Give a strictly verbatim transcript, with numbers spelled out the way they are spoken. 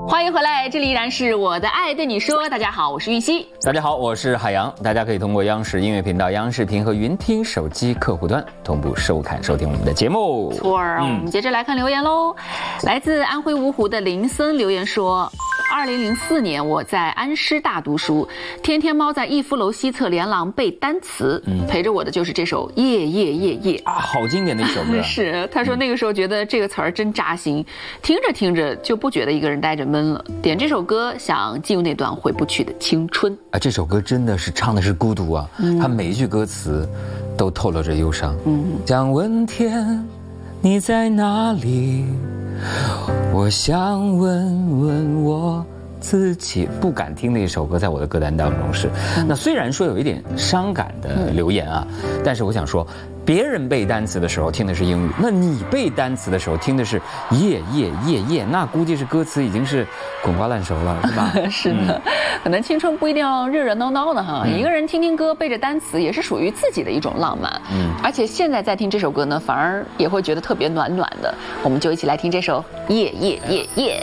欢迎回来，这里依然是我的爱对你说。大家好，我是玉溪。 大家好，我是海洋。大家可以通过央视音乐频道、央视频和云听手机客户端同步收看收听我们的节目。 错儿，嗯、我们接着来看留言喽。来自安徽芜湖的林森留言说。二零零四年，我在安师大读书，天天猫在逸夫楼西侧连廊背单词，嗯、陪着我的就是这首《夜夜夜夜》 啊，好经典的一首歌。 是，他说那个时候觉得这个词儿真扎心，听着听着就不觉得一个人待着闷了。点这首歌，想进入那段回不去的青春。 啊，这首歌真的是唱的是孤独啊，嗯、他每一句歌词都透露着忧伤。嗯，想问天，你在哪里？我想问问我自己，不敢听的一首歌，在我的歌单当中是。嗯、那虽然说有一点伤感的留言啊，嗯、但是我想说，别人背单词的时候听的是英语，那你背单词的时候听的是夜夜夜夜，那估计是歌词已经是滚瓜烂熟了，是吧？ 是的，嗯、可能青春不一定要热热闹闹的哈，嗯、一个人听听歌，背着单词也是属于自己的一种浪漫。嗯，而且现在在听这首歌呢，反而也会觉得特别暖暖的。我们就一起来听这首《夜夜夜夜》。